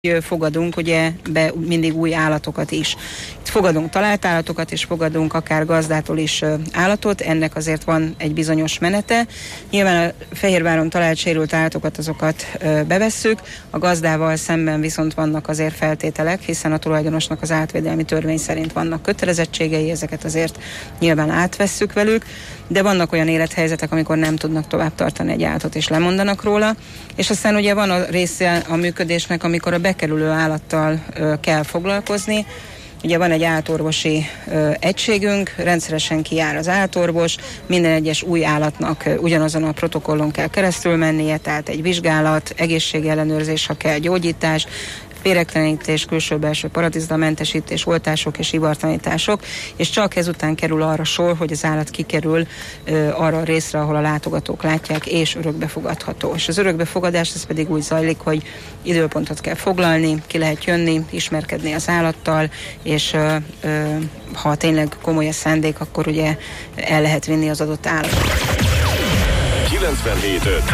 fogadunk ugye be mindig új állatokat is. Itt fogadunk talált állatokat, és fogadunk akár gazdától is állatot, ennek azért van egy bizonyos menete. Nyilván a Fehérváron talált sérült állatokat, azokat bevesszük, a gazdával szemben viszont vannak azért feltételek, hiszen a tulajdonosnak az állatvédelmi törvény szerint vannak kötelezettségei, ezeket azért nyilván átvesszük velük, de vannak olyan élethelyzetek, amikor nem tudnak tovább tartani egy állatot, és lemondanak róla, és aztán ugye van a része a működésnek, amikor a bekerülő állattal kell foglalkozni. Ugye van egy állatorvosi egységünk, rendszeresen kijár az állatorvos, minden egyes új állatnak ugyanazon a protokollon kell keresztül mennie, tehát egy vizsgálat, egészségellenőrzés, ha kell gyógyítás, féregtelenítés, külső-belső paradicsdamentesítés, oltások és ivartanítások, és csak ezután kerül arra sor, hogy az állat kikerül arra a részre, ahol a látogatók látják, és örökbefogadható. És az örökbefogadás ez pedig úgy zajlik, hogy időpontot kell foglalni, ki lehet jönni, ismerkedni az állattal, és ha tényleg komoly a szándék, akkor ugye el lehet vinni az adott állatot. 97.5